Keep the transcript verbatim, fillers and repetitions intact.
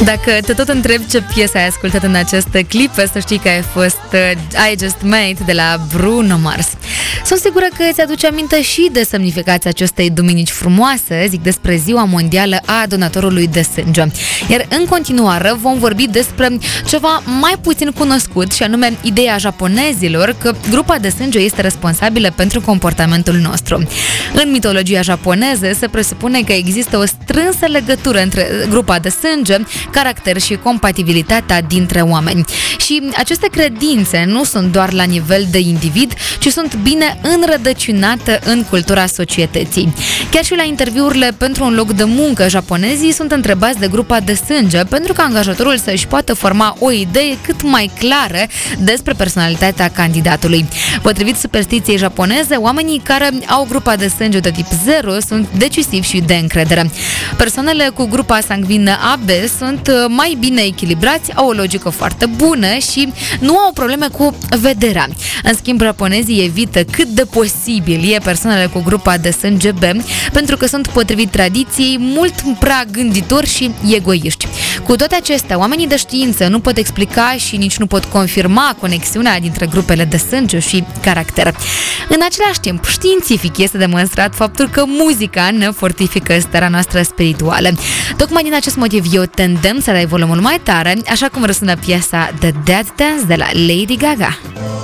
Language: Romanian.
Dacă te tot întreb ce piesă ai ascultat în această clipă, să știi că ai fost uh, I Just Made de la Bruno Mars. Sunt sigură că îți aduce aminte și de semnificația acestei duminici frumoase, zic despre Ziua Mondială a Donatorului de Sânge. Iar în continuare vom vorbi despre ceva mai puțin cunoscut, și anume ideea japonezilor că grupa de sânge este responsabilă pentru comportamentul nostru. În mitologia japoneză se presupune că există o strânsă legătură între grupa de sânge, caracter și compatibilitatea dintre oameni. Și aceste credințe nu sunt doar la nivel de individ, ci sunt bine înrădăcinate în cultura societății. Chiar și la interviurile pentru un loc de muncă, japonezii sunt întrebați de grupa de sânge pentru ca angajatorul să-și poată forma o idee cât mai clară despre personalitatea candidatului. Potrivit superstiției japoneze, oamenii care au grupa de sânge de tip zero sunt decisivi și de încredere. Persoanele cu grupa sanguină A B sunt mai bine echilibrați, au o logică foarte bună și nu au probleme cu vederea. În schimb, japonezii evită cât de posibil e persoanele cu grupa de sânge B, pentru că sunt, potrivit tradiției, mult prea gânditori și egoiști. Cu toate acestea, oamenii de știință nu pot explica și nici nu pot confirma conexiunea dintre grupele de sânge și caracter. În același timp, științific este demonstrat faptul că muzica ne fortifică starea noastră spirituală. Tocmai din acest motiv eu te îndemn să dai volumul mai tare, așa cum răsună piesa The Dead Dance de la Lady Gaga.